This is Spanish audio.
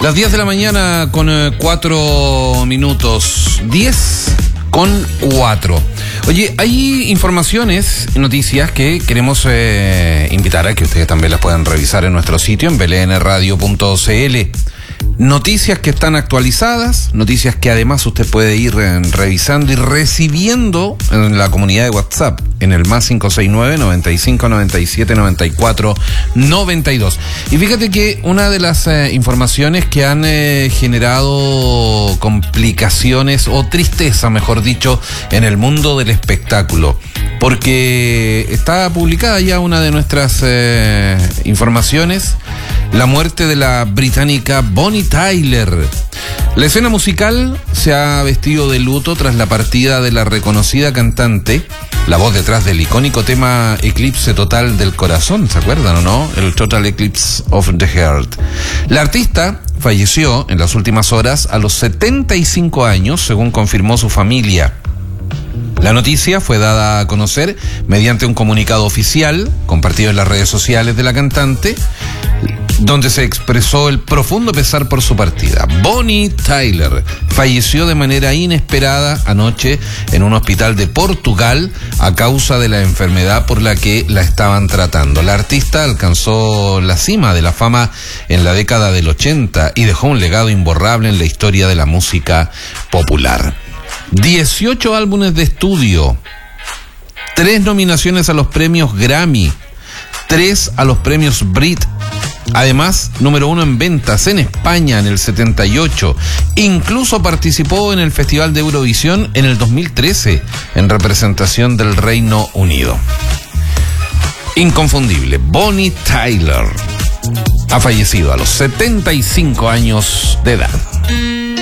Las 10 de la mañana con 4 minutos. 10 con 4. Oye, hay informaciones y noticias que queremos invitar a que ustedes también las puedan revisar en nuestro sitio en blnradio.cl. Noticias que están actualizadas, noticias que además usted puede ir revisando y recibiendo en la comunidad de WhatsApp, en el más 569 95 97 94 92. Y fíjate que una de las informaciones que han generado complicaciones o tristeza, mejor dicho, en el mundo del espectáculo, porque está publicada ya una de nuestras informaciones, la muerte de la británica Bonnie Tyler. La escena musical se ha vestido de luto tras la partida de la reconocida cantante, la voz detrás del icónico tema Eclipse Total del Corazón, ¿se acuerdan o no? El Total Eclipse of the Heart. La artista falleció en las últimas horas a los 75 años, según confirmó su familia. La noticia fue dada a conocer mediante un comunicado oficial compartido en las redes sociales de la cantante, donde se expresó el profundo pesar por su partida. Bonnie Tyler falleció de manera inesperada anoche en un hospital de Portugal a causa de la enfermedad por la que la estaban tratando. La artista alcanzó la cima de la fama en la década del 80 y dejó un legado imborrable en la historia de la música popular. 18 álbumes de estudio, 3 nominaciones a los premios Grammy, 3 a los premios Brit. Además, número 1 en ventas en España en el 78. Incluso participó en el Festival de Eurovisión en el 2013 en representación del Reino Unido. Inconfundible, Bonnie Tyler ha fallecido a los 75 años de edad.